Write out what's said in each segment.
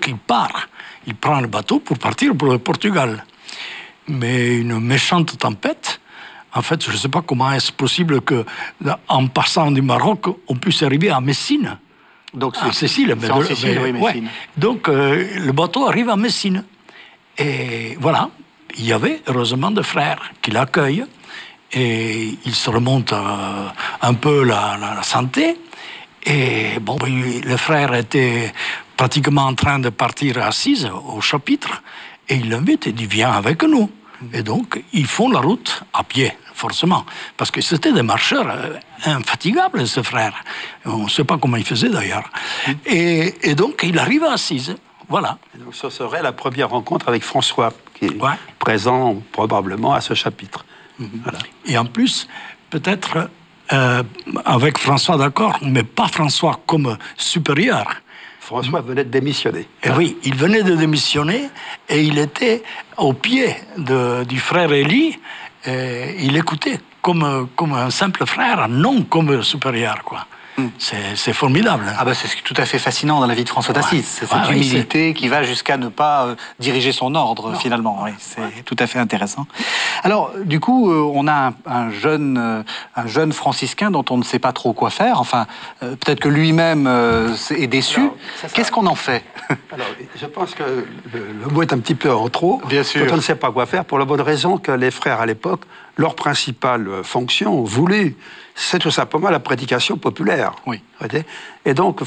il part. Il prend le bateau pour partir pour le Portugal. Mais une méchante tempête, en fait, je ne sais pas comment est-ce possible qu'en passant du Maroc, on puisse arriver à Messine. Donc à Sicile. C'est en Sicile, oui, Messine. Ouais. Donc, le bateau arrive à Messine. Et voilà, il y avait heureusement des frères qui l'accueillent. Et il se remonte un peu la santé. Et bon, le frère était pratiquement en train de partir à Assise, au chapitre, et il l'invite et dit « Viens avec nous ». Et donc, ils font la route à pied, forcément, parce que c'était des marcheurs infatigables, ce frère. On ne sait pas comment ils faisaient, d'ailleurs. Et donc, il arrive à Assise, voilà. Et donc, ce serait la première rencontre avec François, qui est présent probablement à ce chapitre. Voilà. Et en plus, peut-être avec François, d'accord, mais pas François comme supérieur. François venait de démissionner. Et oui, il venait de démissionner et il était au pied du frère Élie. Il écoutait comme un simple frère, non comme supérieur, quoi. C'est formidable. Ah bah c'est tout à fait fascinant dans la vie de François d'Assise. C'est cette humilité qui va jusqu'à ne pas diriger son ordre, finalement. Oui, c'est tout à fait intéressant. Alors, du coup, on a un jeune franciscain dont on ne sait pas trop quoi faire. Enfin, peut-être que lui-même est déçu. Qu'est-ce qu'on en fait? Alors, je pense que le mot est un petit peu en trop. Bien sûr. Quand on ne sait pas quoi faire, pour la bonne raison que les frères, à l'époque, leur principale fonction voulue, c'est tout simplement la prédication populaire. Oui. Et donc,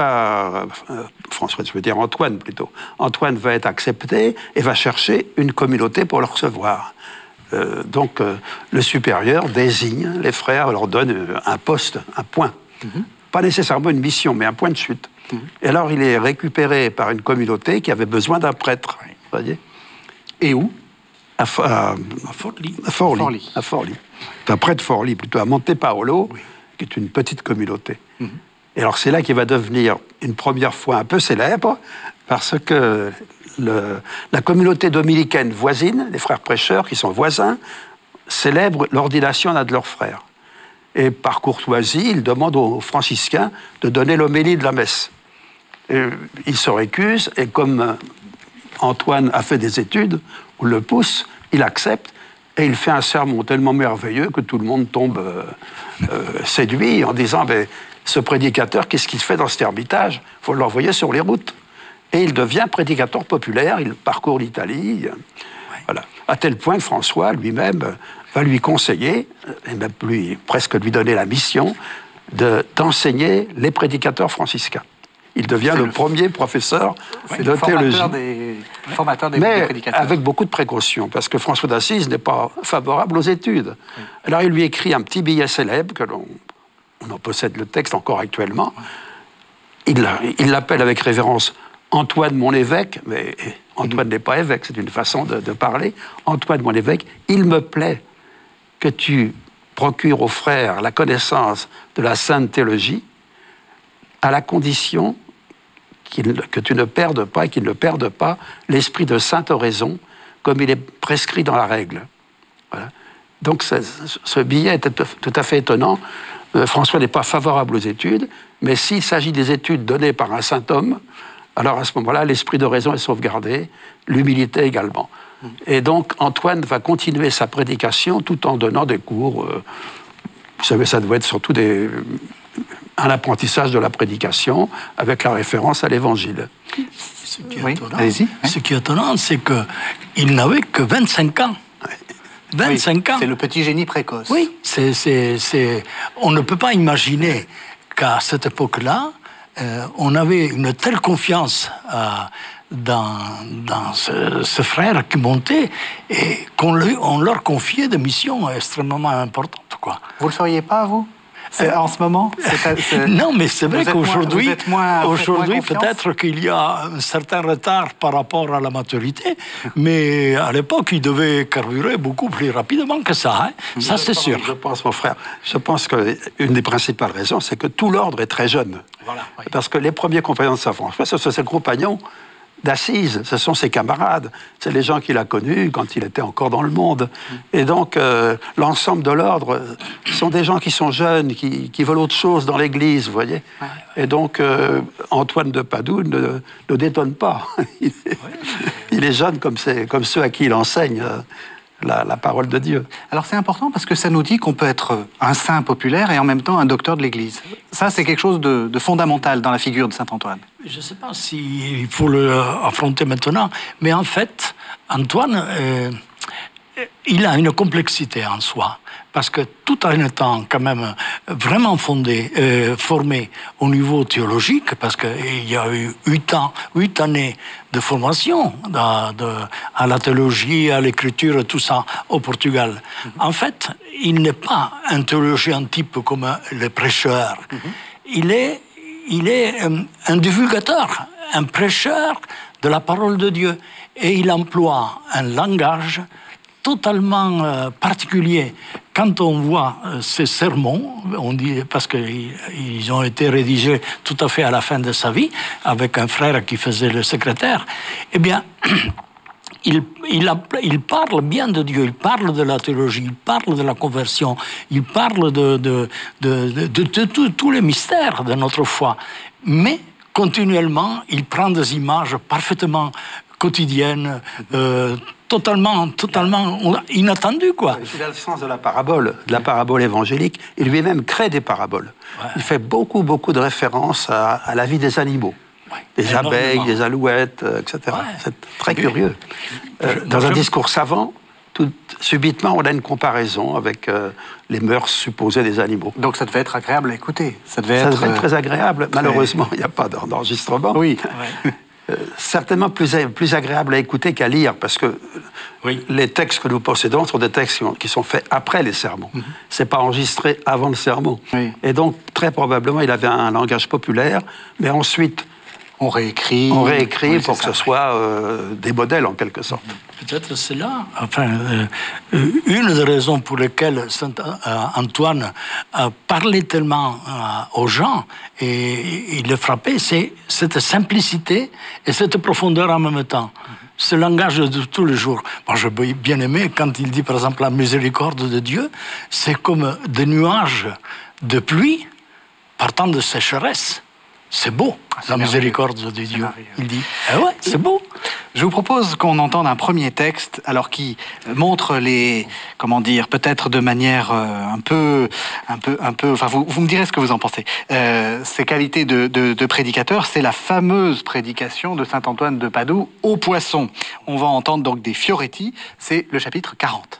je veux dire Antoine plutôt. Antoine va être accepté et va chercher une communauté pour le recevoir. Donc, le supérieur désigne les frères, leur donne un poste, un point. Pas nécessairement une mission, mais un point de chute. Et alors, il est récupéré par une communauté qui avait besoin d'un prêtre. Voyez. Et où? À Forlì. À Forlì. Enfin, près de Forlì, plutôt, à Monte Paolo, qui est une petite communauté. Et alors, c'est là qu'il va devenir une première fois un peu célèbre, parce que la communauté dominicaine voisine, les frères prêcheurs qui sont voisins, célèbrent l'ordination d'un de leurs frères. Et par courtoisie, ils demandent aux franciscains de donner l'homélie de la messe. Et ils se récusent, et comme Antoine a fait des études, on le pousse, il accepte, et il fait un sermon tellement merveilleux que tout le monde tombe séduit en disant « Ce prédicateur, qu'est-ce qu'il fait dans cet ermitage? Il faut l'envoyer sur les routes. » Et il devient prédicateur populaire, il parcourt l'Italie. Voilà. À tel point que François lui-même va lui conseiller, et même presque lui donner la mission, d'enseigner les prédicateurs franciscains. Il devient le premier professeur de théologie. Formateur des mais prédicateurs. Avec beaucoup de précautions, parce que François d'Assise n'est pas favorable aux études. Alors il lui écrit un petit billet célèbre, que on en possède le texte encore actuellement. Il l'appelle avec révérence Antoine mon évêque, mais Antoine n'est pas évêque, c'est une façon de parler. Antoine mon évêque, il me plaît que tu procures aux frères la connaissance de la sainte théologie, à la condition que tu ne perdes pas et qu'ils ne perdent pas l'esprit de sainte oraison comme il est prescrit dans la règle. Voilà. Donc ce billet est tout à fait étonnant. François n'est pas favorable aux études, mais s'il s'agit des études données par un saint homme, alors à ce moment-là, l'esprit de raison est sauvegardé, l'humilité également. Et donc Antoine va continuer sa prédication tout en donnant des cours. Vous savez, ça doit être surtout un apprentissage de la prédication avec la référence à l'Évangile. Ce qui est étonnant, c'est qu'il n'avait que 25 ans. 25 ans. C'est le petit génie précoce. Oui, on ne peut pas imaginer qu'à cette époque-là, on avait une telle confiance dans ce frère qui montait et on leur confiait des missions extrêmement importantes, quoi. Vous le feriez pas, vous? En ce moment Non, mais c'est vrai qu'aujourd'hui, peut-être qu'il y a un certain retard par rapport à la maturité, mais à l'époque, il devait carburer beaucoup plus rapidement que ça. Ça, c'est sûr. Je pense, mon frère, qu'une des principales raisons, c'est que tout l'ordre est très jeune. Voilà, oui. Parce que les premiers compagnons de saint François, ce sont ses compagnons d'Assise, ce sont ses camarades, c'est les gens qu'il a connus quand il était encore dans le monde. Et donc, l'ensemble de l'ordre sont des gens qui sont jeunes, qui veulent autre chose dans l'Église, vous voyez. Et donc, Antoine de Padoue ne détonne pas. Il est jeune comme ceux à qui il enseigne la parole de Dieu. Alors c'est important parce que ça nous dit qu'on peut être un saint populaire et en même temps un docteur de l'Église. Ça, c'est quelque chose de fondamental dans la figure de saint Antoine. Je ne sais pas s'il faut l'affronter maintenant, mais en fait, Antoine, il a une complexité en soi. Parce que tout en étant quand même vraiment formé au niveau théologique, parce qu'il y a eu 8 années de formation à la théologie, à l'écriture, tout ça, au Portugal. En fait, il n'est pas un théologien type comme les prêcheurs. Il est un divulgateur, un prêcheur de la parole de Dieu. Et il emploie un langage totalement particulier. Quand on voit ces sermons, on dit, parce qu'ils ont été rédigés tout à fait à la fin de sa vie, avec un frère qui faisait le secrétaire, eh bien, il parle bien de Dieu, il parle de la théologie, il parle de la conversion, il parle de tous les mystères de notre foi. Mais, continuellement, il prend des images parfaitement quotidiennes, totalement inattendu, quoi. Il a le sens de la parabole évangélique. Il lui-même crée des paraboles. Ouais. Il fait beaucoup de références à la vie des animaux. Ouais. Des abeilles, des alouettes, etc. Ouais. C'est très curieux. Dans un discours savant, subitement, on a une comparaison avec les mœurs supposées des animaux. Donc ça devait être agréable à écouter. Ça devait être très agréable. Malheureusement, il n'y a pas d'enregistrement. Oui. Certainement plus agréable à écouter qu'à lire, parce que les textes que nous possédons sont des textes qui sont faits après les sermons. C'est pas enregistré avant le sermon. Et donc, très probablement, il avait un langage populaire, mais ensuite, on réécrit pour que ce soit des modèles, en quelque sorte. Peut-être c'est là, une des raisons pour lesquelles Saint Antoine parlait tellement aux gens et il les frappait, c'est cette simplicité et cette profondeur en même temps. Ce langage de tous les jours. Moi, j'ai bien aimé quand il dit, par exemple, la miséricorde de Dieu, c'est comme des nuages de pluie partant de sécheresse. C'est beau, la miséricorde de Dieu. Il dit, ouais, c'est beau. Je vous propose qu'on entende un premier texte, alors qui montre peut-être de manière un peu, enfin, vous me direz ce que vous en pensez. Ses qualités de prédicateur, c'est la fameuse prédication de saint Antoine de Padoue aux poissons. On va entendre donc des Fioretti, c'est le chapitre 40.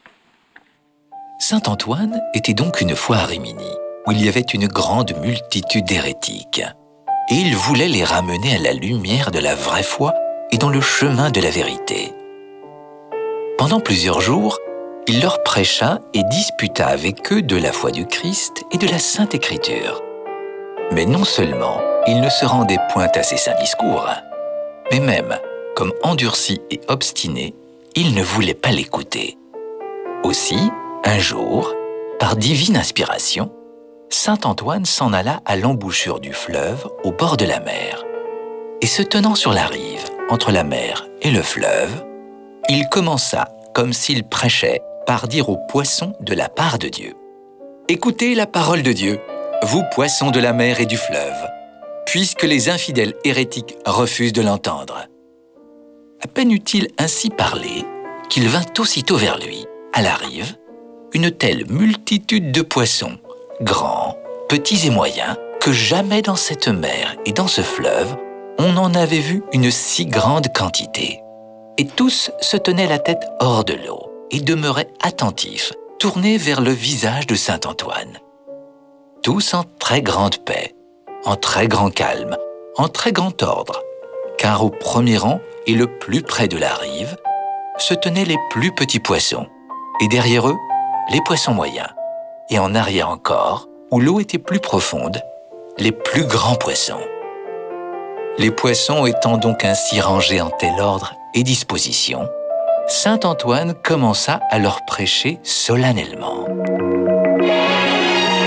Saint Antoine était donc une fois à Rimini, où il y avait une grande multitude d'hérétiques. Et il voulait les ramener à la lumière de la vraie foi et dans le chemin de la vérité. Pendant plusieurs jours, il leur prêcha et disputa avec eux de la foi du Christ et de la Sainte Écriture. Mais non seulement il ne se rendait point à ses saints discours, mais même, comme endurci et obstiné, il ne voulait pas l'écouter. Aussi, un jour, par divine inspiration, saint Antoine s'en alla à l'embouchure du fleuve au bord de la mer. Et se tenant sur la rive, entre la mer et le fleuve, il commença, comme s'il prêchait, par dire aux poissons de la part de Dieu. « Écoutez la parole de Dieu, vous poissons de la mer et du fleuve, puisque les infidèles hérétiques refusent de l'entendre. » À peine eut-il ainsi parlé qu'il vint aussitôt vers lui, à la rive, une telle multitude de poissons, grands, petits et moyens, que jamais dans cette mer et dans ce fleuve, on n'en avait vu une si grande quantité. Et tous se tenaient la tête hors de l'eau et demeuraient attentifs, tournés vers le visage de saint Antoine. Tous en très grande paix, en très grand calme, en très grand ordre, car au premier rang et le plus près de la rive, se tenaient les plus petits poissons, et derrière eux, les poissons moyens, et en arrière encore, où l'eau était plus profonde, les plus grands poissons. Les poissons étant donc ainsi rangés en tel ordre et disposition, saint Antoine commença à leur prêcher solennellement.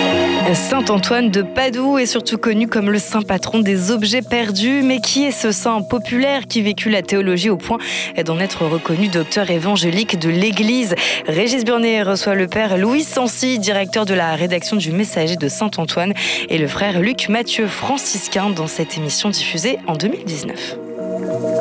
Saint Antoine de Padoue est surtout connu comme le saint patron des objets perdus. Mais qui est ce saint populaire qui vécut la théologie au point d'en être reconnu docteur évangélique de l'Église? Régis Burnet reçoit le père Louis Sancy, directeur de la rédaction du Messager de Saint Antoine, et le frère Luc Mathieu, franciscain, dans cette émission diffusée en 2019.